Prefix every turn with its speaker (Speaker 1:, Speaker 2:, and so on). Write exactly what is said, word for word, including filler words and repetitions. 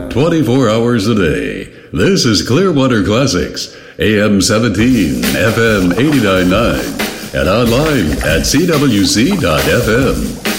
Speaker 1: twenty-four hours a day. This is Clearwater Classics, A M seventeen, F M eighty-nine point nine, and online at C W C dot F M.